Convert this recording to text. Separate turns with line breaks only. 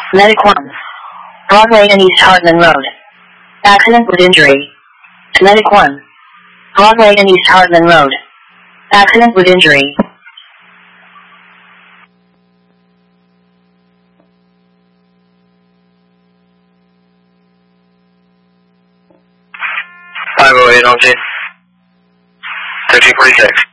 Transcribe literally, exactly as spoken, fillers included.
Medic one. Broadway and East Hartman Road. Accident with injury. Medic one. Broadway and East Hartman Road. Accident with injury.
five oh eight L J. thirteen forty-six.